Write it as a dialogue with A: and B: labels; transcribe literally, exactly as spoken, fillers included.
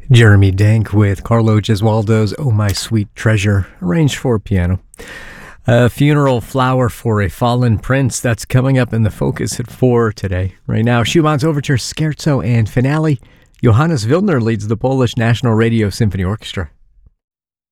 A: Jeremy Dank with Carlo Gesualdo's Oh My Sweet Treasure, arranged for piano. A funeral flower for a fallen prince, that's coming up in the Focus at four today. Right now, Schumann's Overture, Scherzo, and Finale. Johannes Wildner leads the Polish National Radio Symphony Orchestra.